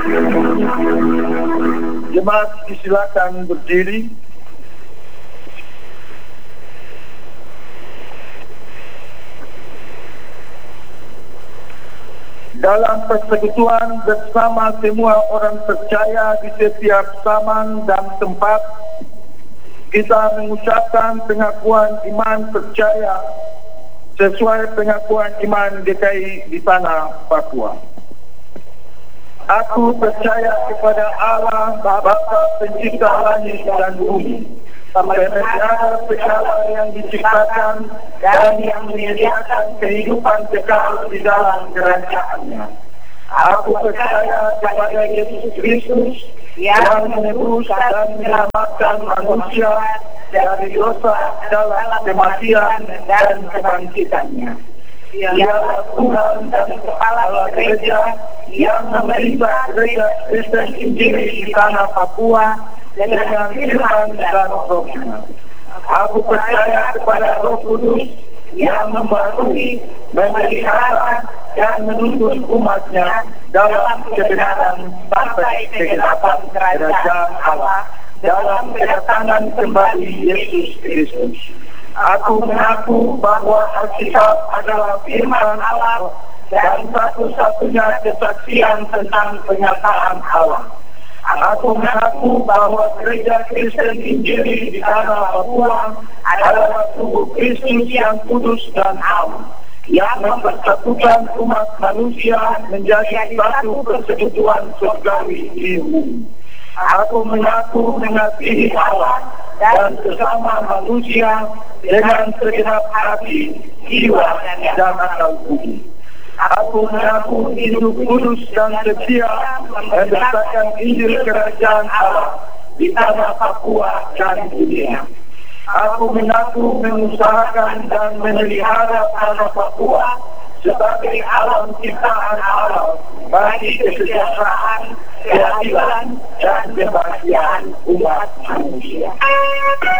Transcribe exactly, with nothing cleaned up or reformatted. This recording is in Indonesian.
Jemaat disilakan berdiri. Dalam persekutuan bersama semua orang percaya di setiap zaman dan tempat, kita mengucapkan pengakuan iman percaya sesuai pengakuan iman D K I di tanah Papua. Aku percaya kepada Allah Bapa Pencipta langit dan bumi, pemelihara segala yang diciptakan dan yang menyediakan kehidupan kekal di dalam kerajaan-Nya. Aku percaya kepada Yesus Kristus yang menebus dan menyelamatkan manusia dari dosa dalam kematian dan kebangkitannya. Ialah Tuhan dan Kepala Gereja yang memerintah Gereja Kristen Injil di tanah Papua dengan firman dan rohnya. Aku percaya kepada Roh Kudus yang membaharui, memelihara dan menuntun umatnya dalam kebenaran sampai kegenapan kerajaan Allah dalam kedatangan kembali Yesus Kristus. Aku mengaku bahwa Alkitab adalah firman Allah dan satu-satunya kesaksian tentang penyataan Allah. Aku mengaku bahwa Gereja Kristen Injil di tanah Papua adalah tubuh Kristus yang kudus dan am, yang mempersatukan umat manusia menjadi satu persekutuan surgawi di bumi. Aku mengaku mengasihi Allah dan sesama manusia dengan segenap hati, jiwa, dan akal budi. Aku mengaku hidup kudus dan setia berdasarkan Injil Kerajaan Allah di tanah Papua dan dunia. Aku mengaku mengusahakan dan memelihara tanah Papua sebagai alam ciptaan Allah bagi kesejahteraan, keadilan, dan kebahagiaan umat manusia.